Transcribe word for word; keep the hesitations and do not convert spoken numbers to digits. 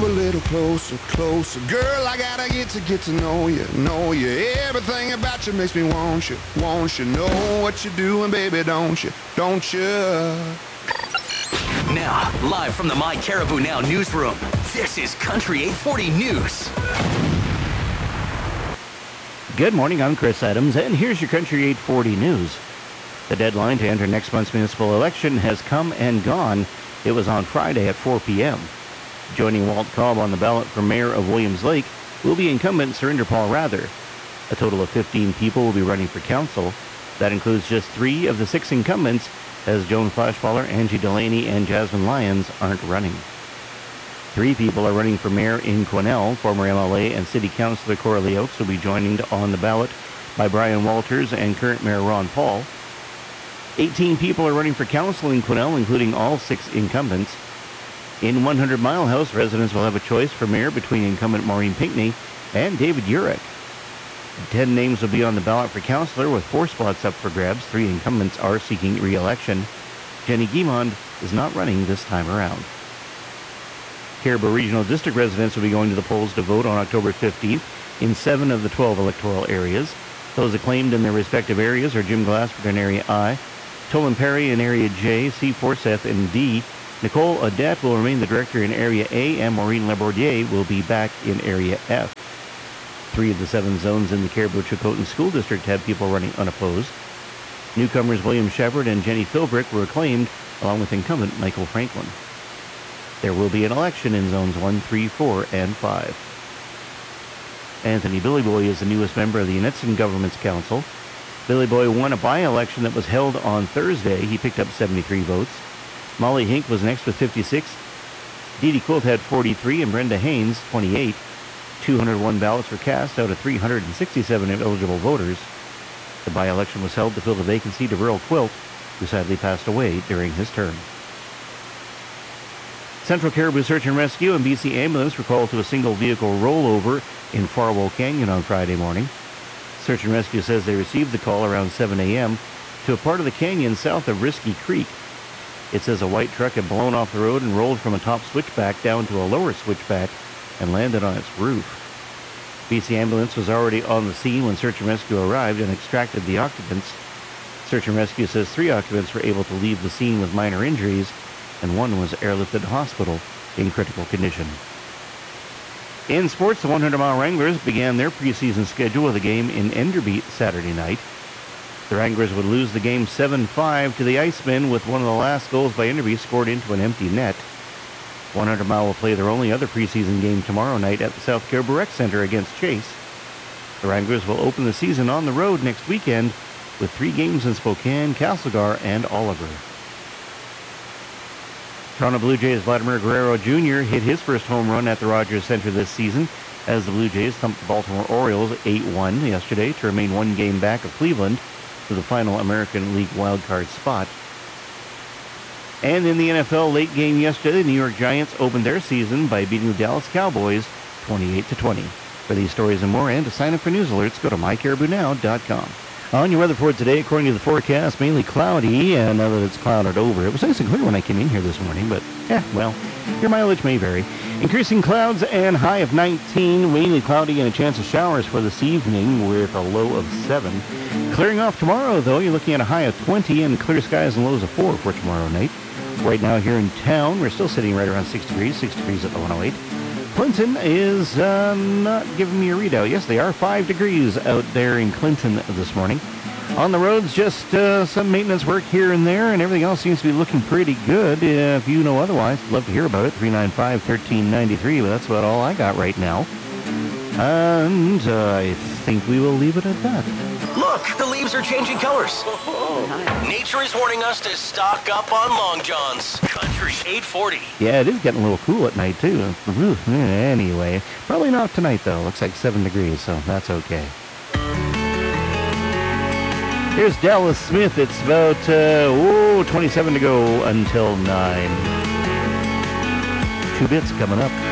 a little closer, closer. Girl, I gotta get to get to know you, know you. Everything about you makes me want you, want you. Know what you're doing, baby, don't you, don't you? Now, live from the My Caribou Now newsroom, this is Country eight forty News. Good morning, I'm Chris Adams, and here's your Country eight forty News. The deadline to enter next month's municipal election has come and gone. It was on Friday at four p.m. Joining Walt Cobb on the ballot for mayor of Williams Lake will be incumbent Surinder Paul Rather. A total of fifteen people will be running for council. That includes just three of the six incumbents, as Joan Flashballer, Angie Delaney, and Jasmine Lyons aren't running. Three people are running for mayor in Quesnel. Former M L A and City Councilor Coralie Oakes will be joined on the ballot by Brian Walters and current Mayor Ron Paul. eighteen people are running for council in Quesnel, including all six incumbents. In one hundred Mile House, residents will have a choice for mayor between incumbent Maureen Pinckney and David Urich. Ten names will be on the ballot for councilor, with four spots up for grabs. Three incumbents are seeking re-election. Jenny Guimond is not running this time around. Caribou Regional District residents will be going to the polls to vote on October fifteenth in seven of the twelve electoral areas. Those acclaimed in their respective areas are Jim Glassford in Area I, Tolan Perry in Area J, C. Forsyth in D. Nicole Audette will remain the director in Area A, and Maureen Labordier will be back in Area F. Three of the seven zones in the Caribou-Chilcotin School District have people running unopposed. Newcomers William Shepard and Jenny Philbrick were acclaimed, along with incumbent Michael Franklin. There will be an election in zones one, three, four, and five. Anthony Billy Boy is the newest member of the Innetson Government's Council. Billy Boy won a by-election that was held on Thursday. He picked up seventy-three votes. Molly Hink was next with fifty-six. Dee Dee Quilt had forty-three, and Brenda Haynes, twenty-eight. two hundred one ballots were cast out of three hundred sixty-seven eligible voters. The by-election was held to fill the vacancy to Earl Quilt, who sadly passed away during his term. Central Caribou Search and Rescue and B C Ambulance were called to a single vehicle rollover in Farwell Canyon on Friday morning. Search and Rescue says they received the call around seven a.m. to a part of the canyon south of Risky Creek. It says a white truck had blown off the road and rolled from a top switchback down to a lower switchback and landed on its roof. B C Ambulance was already on the scene when Search and Rescue arrived and extracted the occupants. Search and Rescue says three occupants were able to leave the scene with minor injuries, and one was airlifted to hospital in critical condition. In sports, the one hundred Mile Wranglers began their preseason schedule with a game in Enderby Saturday night. The Wranglers would lose the game seven five to the Icemen, with one of the last goals by Enderby scored into an empty net. one hundred Mile will play their only other preseason game tomorrow night at the South Caribou Rec Center against Chase. The Wranglers will open the season on the road next weekend with three games in Spokane, Castlegar, and Oliver. Toronto Blue Jays Vladimir Guerrero Junior hit his first home run at the Rogers Center this season as the Blue Jays thumped the Baltimore Orioles eight one yesterday to remain one game back of Cleveland for the final American League wildcard spot. And in the N F L late game yesterday, the New York Giants opened their season by beating the Dallas Cowboys twenty-eight to twenty. For these stories and more, and to sign up for news alerts, go to my caribou now dot com. On your weather for today, according to the forecast, mainly cloudy, and now that it's clouded over. It was nice and clear when I came in here this morning, but, eh, well, your mileage may vary. Increasing clouds and high of nineteen, mainly cloudy and a chance of showers for this evening with a low of seven. Clearing off tomorrow, though, you're looking at a high of twenty and clear skies and lows of four for tomorrow night. Right now here in town, we're still sitting right around six degrees, six degrees at the one oh eight. Clinton is uh, not giving me a readout. Yes, they are five degrees out there in Clinton this morning. On the roads, just uh, some maintenance work here and there, and everything else seems to be looking pretty good. Uh, if you know otherwise, I'd love to hear about it. three nine five, one three nine three, but that's about all I got right now. And uh, I think we will leave it at that. Look, the leaves are changing colors. Nature is warning us to stock up on Long Johns. Country eight forty. Yeah, it is getting a little cool at night, too. Anyway, probably not tonight, though. Looks like seven degrees, so that's okay. Here's Dallas Smith. It's about, uh, oh, twenty-seven to go until nine. Two bits coming up.